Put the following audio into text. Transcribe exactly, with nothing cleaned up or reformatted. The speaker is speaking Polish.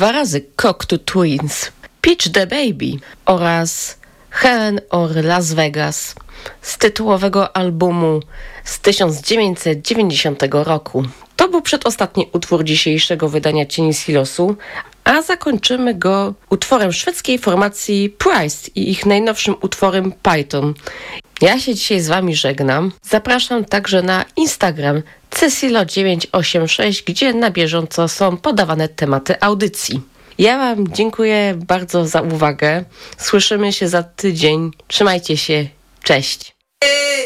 dwa razy Cocteau Twins, Pitch the Baby oraz Helen or Las Vegas z tytułowego albumu z tysiąc dziewięćset dziewięćdziesiątego roku. To był przedostatni utwór dzisiejszego wydania Cieni Silosu, a zakończymy go utworem szwedzkiej formacji Price i ich najnowszym utworem Python. Ja się dzisiaj z wami żegnam. Zapraszam także na Instagram cecilo dziewięć osiem sześć, gdzie na bieżąco są podawane tematy audycji. Ja wam dziękuję bardzo za uwagę. Słyszymy się za tydzień. Trzymajcie się. Cześć.